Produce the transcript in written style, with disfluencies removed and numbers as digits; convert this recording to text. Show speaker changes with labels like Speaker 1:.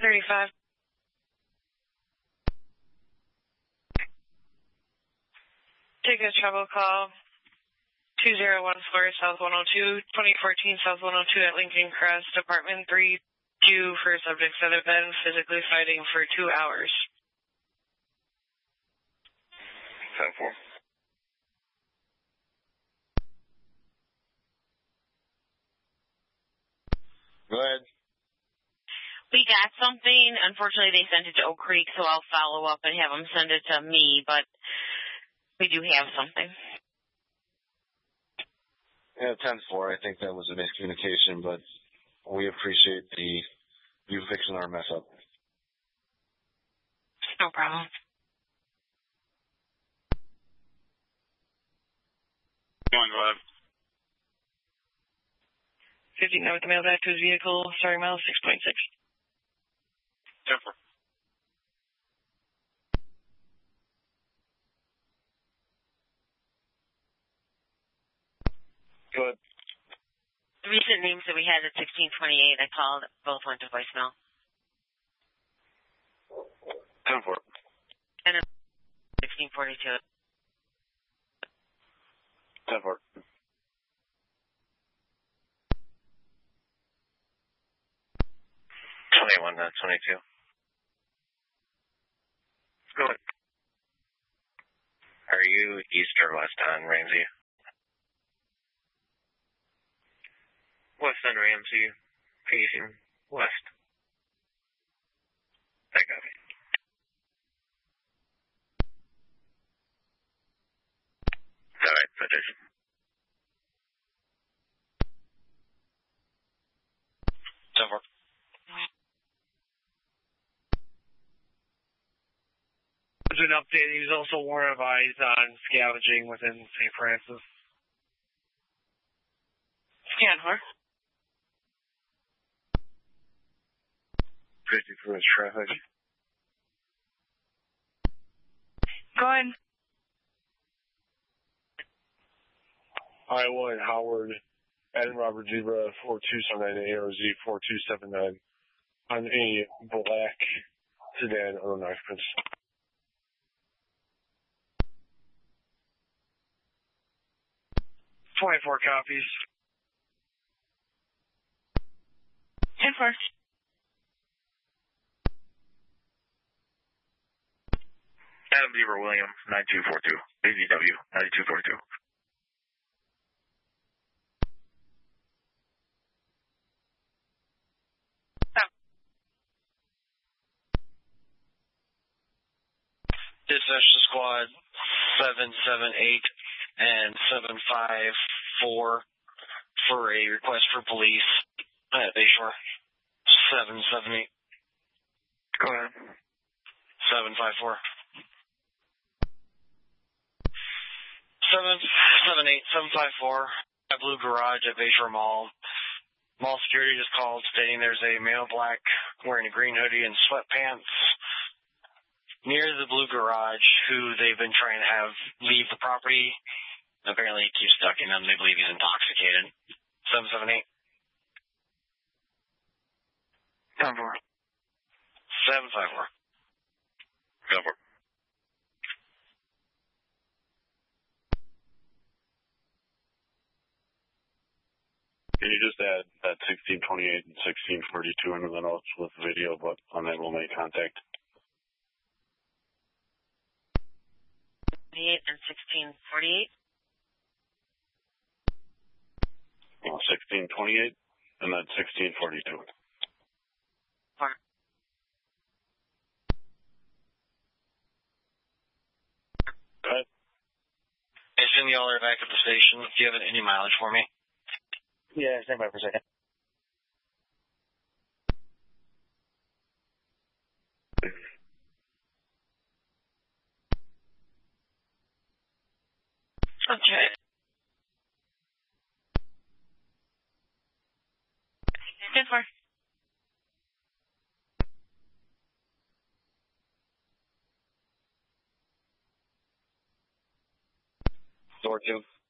Speaker 1: 35. Take a travel call 2014 South 102, 2014 South 102 at Lincoln Crest, apartment 32 for subjects that have been physically fighting for 2 hours.
Speaker 2: 10-4. Go ahead.
Speaker 3: We got something. Unfortunately, they sent it to Oak Creek, so I'll follow up and have them send it to me, but we do have something.
Speaker 2: Yeah, 10-4. I think that was a miscommunication, but we appreciate you fixing our mess up.
Speaker 3: No problem.
Speaker 2: Go ahead.
Speaker 1: 59 with the mail back to his vehicle, starting mile 6.6.
Speaker 2: 10-4. Go ahead.
Speaker 3: The recent names that we had at 1628, I called, both went to voicemail.
Speaker 2: 10-4.
Speaker 3: And 1642.
Speaker 2: 10-4. 21 to 22. Go ahead. Are you east or west on Ramsey? West on Ramsey, facing west. I got it. All right, position. So far.
Speaker 4: There's an update. He was also warned advised on scavenging within St. Francis.
Speaker 1: Scan, huh?
Speaker 2: 50 for his traffic.
Speaker 1: Go ahead.
Speaker 4: Iowa and Howard, Adam Robert Zebra 4279 ARZ 4279 on a black sedan on occupants. 24 copies.
Speaker 1: 10-4.
Speaker 2: Adam Beaver Williams, 9242. AZW, 9242.
Speaker 5: Dispatch to squad 778 and 754 for a request for police at Bayshore. 778.
Speaker 2: Go ahead.
Speaker 5: 754. 778, 754 at Blue Garage at Bayshore Mall. Mall security just called stating there's a male black wearing a green hoodie and sweatpants near the Blue Garage who they've been trying to have leave the property. Apparently he keeps ducking them. They believe he's intoxicated. 778.
Speaker 2: 10-4.
Speaker 5: 754.
Speaker 2: Go for it. Can you just add that 1628 and 1642 into the notes with video, but unable to make contact?
Speaker 3: 28 and 1648.
Speaker 2: 1628 and then 1642.
Speaker 3: Four.
Speaker 2: Go ahead.
Speaker 5: I assume y'all are back at the station. Do you have any mileage for me?
Speaker 4: Yeah, stand by for a second.
Speaker 1: Okay. 10-4.
Speaker 2: Door 2.